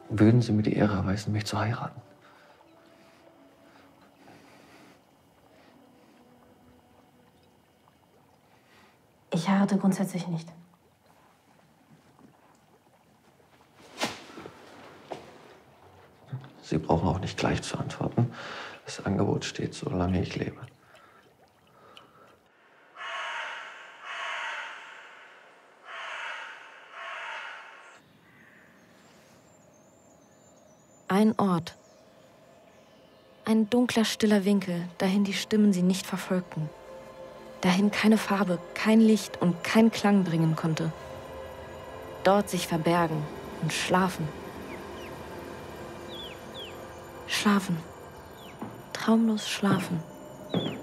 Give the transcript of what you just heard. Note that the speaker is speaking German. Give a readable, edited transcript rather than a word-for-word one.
Würden Sie mir die Ehre erweisen, mich zu heiraten? Ich heirate grundsätzlich nicht. Sie brauchen auch nicht gleich zu antworten. Das Angebot steht, solange ich lebe. Ein Ort. Ein dunkler, stiller Winkel, dahin die Stimmen sie nicht verfolgten. Dahin keine Farbe, kein Licht und kein Klang dringen konnte. Dort sich verbergen und schlafen. Schlafen. Traumlos schlafen.